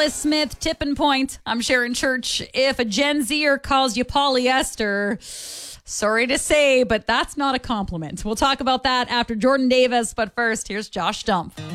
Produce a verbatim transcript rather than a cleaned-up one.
Travis Smith, Tipping Point. I'm Sharon Church. If a Gen Zer calls you polyester, sorry to say, but that's not a compliment. We'll talk about that after Jordan Davis. But first, here's Josh Stumpf.